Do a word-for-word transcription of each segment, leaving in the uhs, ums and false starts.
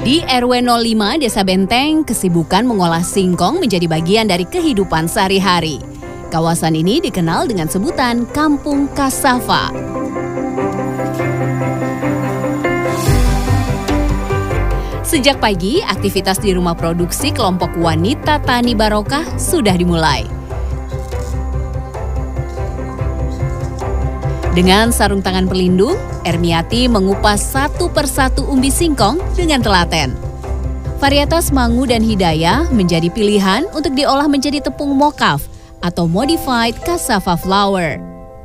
Di R W nol lima Desa Benteng, kesibukan mengolah singkong menjadi bagian dari kehidupan sehari-hari. Kawasan ini dikenal dengan sebutan Kampung Cassava. Sejak pagi, aktivitas di rumah produksi kelompok wanita tani Barokah sudah dimulai. Dengan sarung tangan pelindung, Ermiati mengupas satu persatu umbi singkong dengan telaten. Varietas Mangu dan Hidayah menjadi pilihan untuk diolah menjadi tepung mokaf atau modified cassava flour.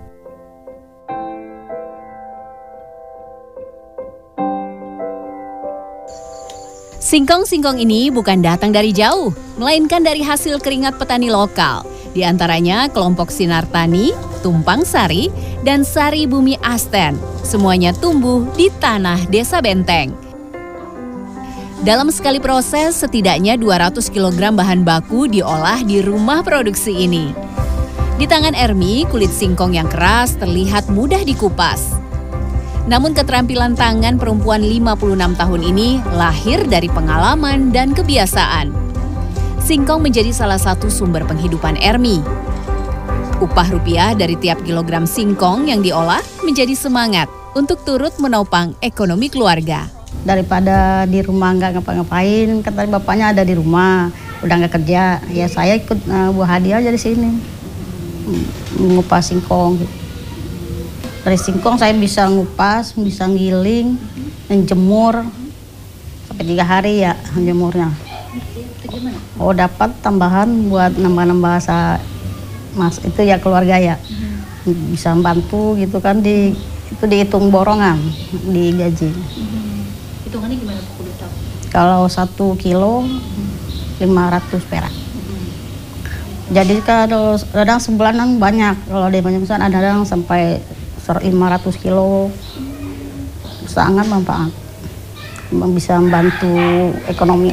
Singkong-singkong ini bukan datang dari jauh, melainkan dari hasil keringat petani lokal. Di antaranya kelompok Sinar Tani, Tumpang Sari, dan Sari Bumi Asten. Semuanya tumbuh di tanah Desa Benteng. Dalam sekali proses, setidaknya dua ratus kilogram bahan baku diolah di rumah produksi ini. Di tangan Ermi, kulit singkong yang keras terlihat mudah dikupas. Namun keterampilan tangan perempuan lima puluh enam tahun ini lahir dari pengalaman dan kebiasaan. Singkong menjadi salah satu sumber penghidupan Ermi. Upah rupiah dari tiap kilogram singkong yang diolah menjadi semangat untuk turut menopang ekonomi keluarga. Daripada di rumah nggak ngapa-ngapain, kan tadi bapaknya ada di rumah, udah nggak kerja, ya saya ikut uh, Bu Hadiah aja di sini, mengupas singkong. Dari singkong saya bisa ngupas, bisa ngiling, menjemur, sampai tiga hari ya jemurnya. Oh, dapat tambahan buat nambah-nambah sa mas itu ya keluarga ya, hmm. bisa membantu gitu kan, di itu dihitung borongan di gaji. Hmm. Hitungannya gimana Pak? Udah tahu? Kalau satu kilo lima ratus perak. Hmm. Jadi kalau kadang sebulanan banyak, kalau di banyak pesan ada yang sampai lima ratus kilo, sangat manfaat, bisa membantu ekonomi.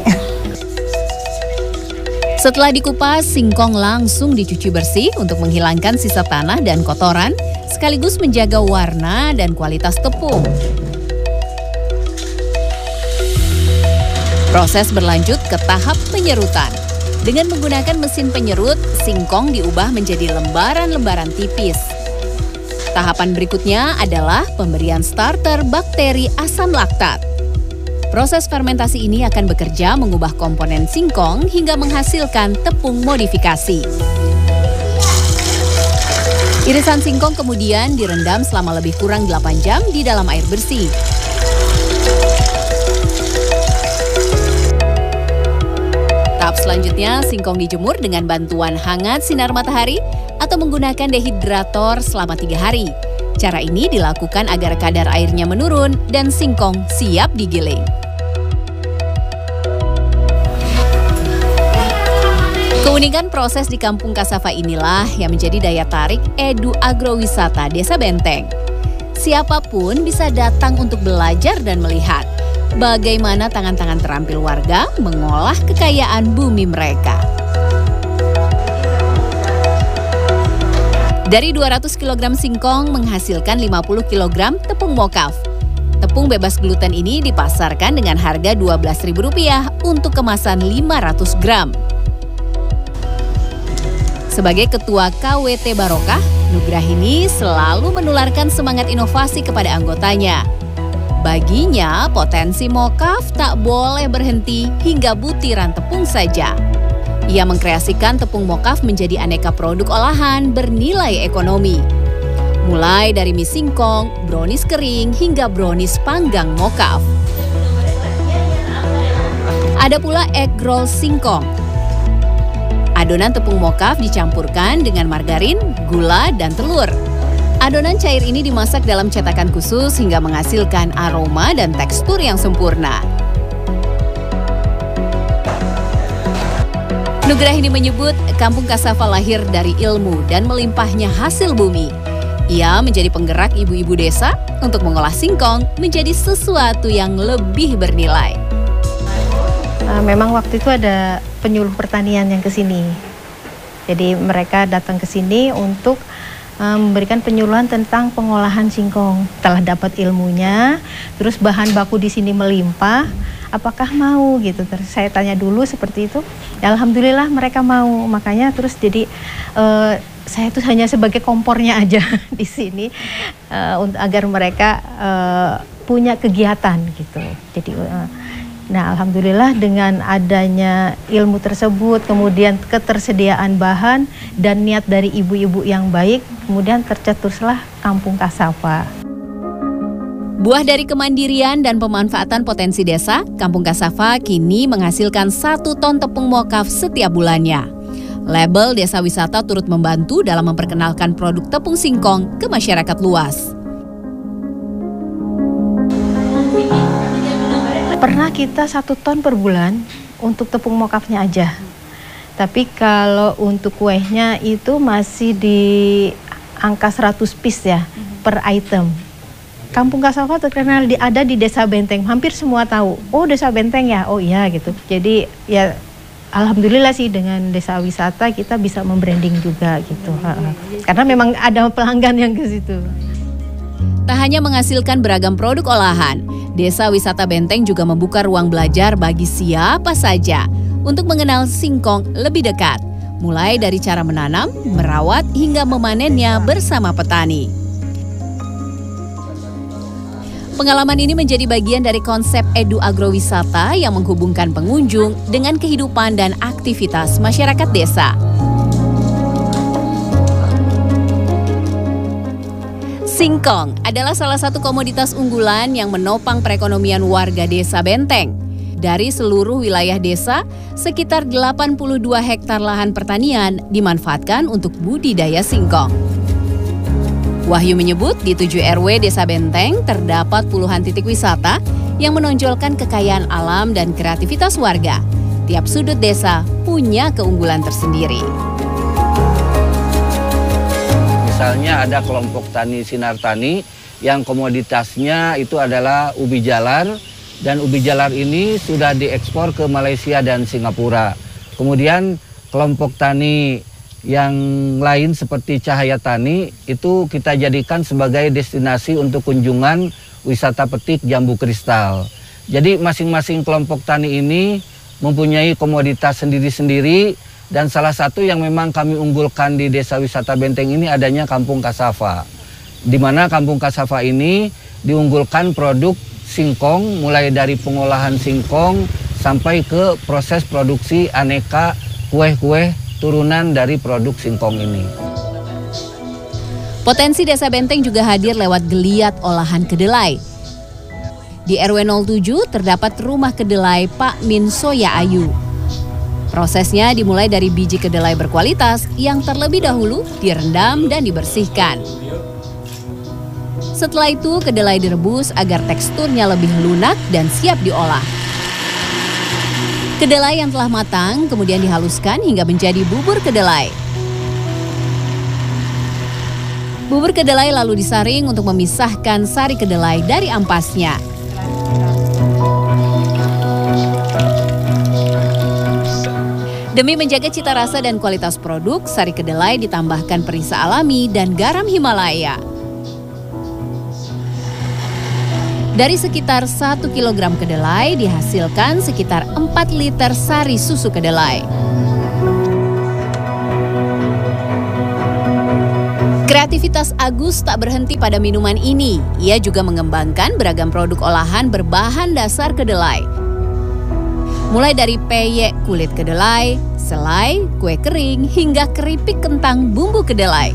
Setelah dikupas, singkong langsung dicuci bersih untuk menghilangkan sisa tanah dan kotoran, sekaligus menjaga warna dan kualitas tepung. Proses berlanjut ke tahap penyerutan. Dengan menggunakan mesin penyerut, singkong diubah menjadi lembaran-lembaran tipis. Tahapan berikutnya adalah pemberian starter bakteri asam laktat. Proses fermentasi ini akan bekerja mengubah komponen singkong hingga menghasilkan tepung modifikasi. Irisan singkong kemudian direndam selama lebih kurang delapan jam di dalam air bersih. Tahap selanjutnya, singkong dijemur dengan bantuan hangat sinar matahari atau menggunakan dehidrator selama tiga hari. Cara ini dilakukan agar kadar airnya menurun dan singkong siap digiling. Keunikan proses di Kampung Cassava inilah yang menjadi daya tarik Edu Agrowisata Desa Benteng. Siapapun bisa datang untuk belajar dan melihat bagaimana tangan-tangan terampil warga mengolah kekayaan bumi mereka. Dari dua ratus kilogram singkong menghasilkan lima puluh kilogram tepung mokaf. Tepung bebas gluten ini dipasarkan dengan harga dua belas ribu rupiah untuk kemasan lima ratus gram. Sebagai ketua K W T Barokah, Nugrahini selalu menularkan semangat inovasi kepada anggotanya. Baginya, potensi mokaf tak boleh berhenti hingga butiran tepung saja. Ia mengkreasikan tepung mokaf menjadi aneka produk olahan bernilai ekonomi. Mulai dari mie singkong, brownies kering, hingga brownies panggang mokaf. Ada pula egg roll singkong. Adonan tepung mokaf dicampurkan dengan margarin, gula, dan telur. Adonan cair ini dimasak dalam cetakan khusus hingga menghasilkan aroma dan tekstur yang sempurna. Nugrahini menyebut Kampung Cassava lahir dari ilmu dan melimpahnya hasil bumi. Ia menjadi penggerak ibu-ibu desa untuk mengolah singkong menjadi sesuatu yang lebih bernilai. Memang waktu itu ada penyuluh pertanian yang ke sini. Jadi mereka datang ke sini untuk um, memberikan penyuluhan tentang pengolahan singkong. Telah dapat ilmunya, terus bahan baku di sini melimpah, apakah mau gitu. Terus saya tanya dulu seperti itu, ya alhamdulillah mereka mau. Makanya terus jadi uh, saya tuh hanya sebagai kompornya aja di sini uh, untuk agar mereka uh, punya kegiatan gitu. Jadi uh, nah alhamdulillah dengan adanya ilmu tersebut, kemudian ketersediaan bahan dan niat dari ibu-ibu yang baik, kemudian tercetuslah Kampung Kasava. Buah dari kemandirian dan pemanfaatan potensi desa, Kampung Kasava kini menghasilkan satu ton tepung mokaf setiap bulannya. Label Desa Wisata turut membantu dalam memperkenalkan produk tepung singkong ke masyarakat luas. Pernah kita satu ton per bulan untuk tepung mokafnya aja. Tapi kalau untuk kuehnya itu masih di angka seratus piece ya per item. Kampung Kasava terkenal di, ada di Desa Benteng. Hampir semua tahu. Oh, Desa Benteng ya. Oh iya gitu. Jadi ya alhamdulillah sih dengan Desa Wisata kita bisa membranding juga gitu. Karena memang ada pelanggan yang ke situ. Tak hanya menghasilkan beragam produk olahan, Desa Wisata Benteng juga membuka ruang belajar bagi siapa saja untuk mengenal singkong lebih dekat, mulai dari cara menanam, merawat, hingga memanennya bersama petani. Pengalaman ini menjadi bagian dari konsep Edu Agrowisata yang menghubungkan pengunjung dengan kehidupan dan aktivitas masyarakat desa. Singkong adalah salah satu komoditas unggulan yang menopang perekonomian warga Desa Benteng. Dari seluruh wilayah desa, sekitar delapan puluh dua hektar lahan pertanian dimanfaatkan untuk budidaya singkong. Wahyu menyebut di tujuh R W Desa Benteng terdapat puluhan titik wisata yang menonjolkan kekayaan alam dan kreativitas warga. Tiap sudut desa punya keunggulan tersendiri. Misalnya ada kelompok tani Sinar Tani yang komoditasnya itu adalah ubi jalar, dan ubi jalar ini sudah diekspor ke Malaysia dan Singapura. Kemudian kelompok tani yang lain seperti Cahaya Tani itu kita jadikan sebagai destinasi untuk kunjungan wisata petik jambu kristal. Jadi masing-masing kelompok tani ini mempunyai komoditas sendiri-sendiri. Dan salah satu yang memang kami unggulkan di Desa Wisata Benteng ini adanya Kampung Kasava. Di mana Kampung Kasava ini diunggulkan produk singkong mulai dari pengolahan singkong sampai ke proses produksi aneka kue-kue turunan dari produk singkong ini. Potensi Desa Benteng juga hadir lewat geliat olahan kedelai. Di R W nol tujuh terdapat rumah kedelai Pak Min Soya Ayu. Prosesnya dimulai dari biji kedelai berkualitas yang terlebih dahulu direndam dan dibersihkan. Setelah itu kedelai direbus agar teksturnya lebih lunak dan siap diolah. Kedelai yang telah matang kemudian dihaluskan hingga menjadi bubur kedelai. Bubur kedelai lalu disaring untuk memisahkan sari kedelai dari ampasnya. Demi menjaga cita rasa dan kualitas produk, sari kedelai ditambahkan perisa alami dan garam Himalaya. Dari sekitar satu kilogram kedelai dihasilkan sekitar empat liter sari susu kedelai. Kreativitas Agus tak berhenti pada minuman ini. Ia juga mengembangkan beragam produk olahan berbahan dasar kedelai. Mulai dari peyek kulit kedelai, selai, kue kering, hingga keripik kentang bumbu kedelai.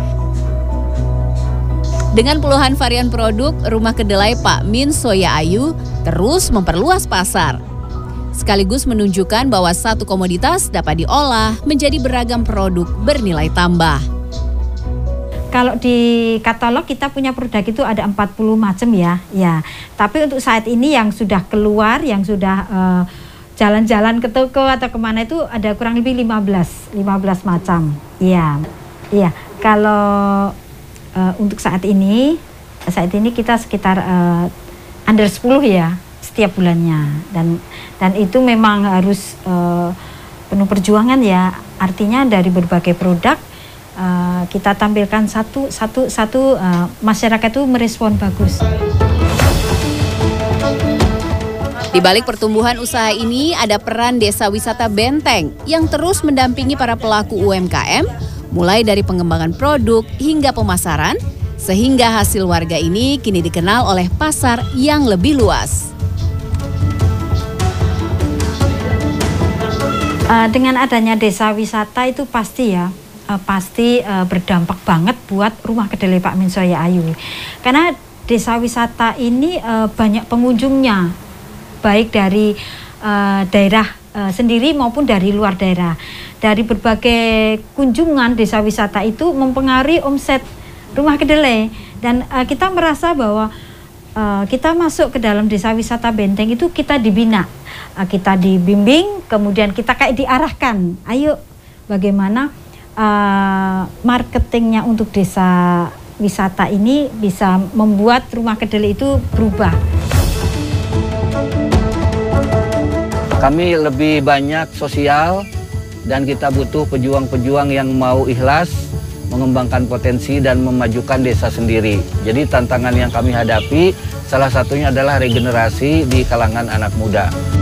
Dengan puluhan varian produk, rumah kedelai Pak Min Soya Ayu terus memperluas pasar. Sekaligus menunjukkan bahwa satu komoditas dapat diolah menjadi beragam produk bernilai tambah. Kalau di katalog kita punya produk itu ada empat puluh macam ya. Ya. Tapi untuk saat ini yang sudah keluar, yang sudah uh, jalan-jalan ke toko atau kemana itu ada kurang lebih lima belas macam. Iya, iya. Kalau uh, untuk saat ini, saat ini kita sekitar uh, under sepuluh ya setiap bulannya, dan dan itu memang harus uh, penuh perjuangan ya. Artinya dari berbagai produk uh, kita tampilkan satu satu satu uh, masyarakat itu merespon bagus. Di balik pertumbuhan usaha ini ada peran Desa Wisata Benteng yang terus mendampingi para pelaku U M K M, mulai dari pengembangan produk hingga pemasaran, sehingga hasil warga ini kini dikenal oleh pasar yang lebih luas. Uh, dengan adanya desa wisata itu pasti ya, uh, pasti uh, berdampak banget buat rumah kedelai Pak Minsoya Ayu. Karena desa wisata ini uh, banyak pengunjungnya, baik dari uh, daerah uh, sendiri maupun dari luar daerah. Dari berbagai kunjungan desa wisata itu mempengaruhi omset rumah kedelai. Dan uh, kita merasa bahwa uh, kita masuk ke dalam desa wisata Benteng itu kita dibina. Kita dibimbing, kemudian kita kayak diarahkan, ayo bagaimana uh, marketingnya untuk desa wisata ini bisa membuat rumah kedelai itu berubah. Kami lebih banyak sosial dan kita butuh pejuang-pejuang yang mau ikhlas mengembangkan potensi dan memajukan desa sendiri. Jadi tantangan yang kami hadapi salah satunya adalah regenerasi di kalangan anak muda.